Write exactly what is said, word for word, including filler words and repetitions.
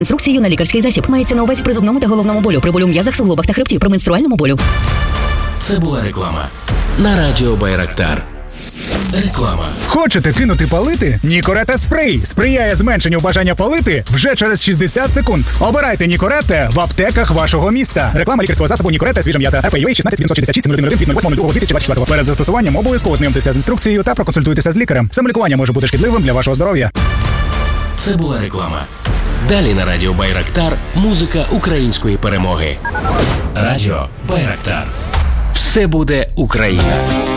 Інструкцію на лікарський засіб. Мається на увазі при зубному та головному болю, при болю в м'язах, суглобах та хребті, при менструальному болю. Це була реклама на радіо Байрактар. Реклама. Хочете кинути палити? Нікоретте спрей сприяє зменшенню бажання палити вже через шістдесят секунд. Обирайте Нікоретте в аптеках вашого міста. Реклама лікарського засобу Нікоретте свіжа м'ята. еф ей ю ей шістнадцять дев'ятсот шістдесят шість нуль один від восьмого лютого дві тисячі двадцять четвертого. Перед застосуванням обов'язково знайомтеся з інструкцією та проконсультуйтеся з лікарем. Самолікування може бути шкідливим для вашого здоров'я. Це була реклама. Далі на радіо Байрактар музика української перемоги. Радіо Байрактар. Все буде Україна.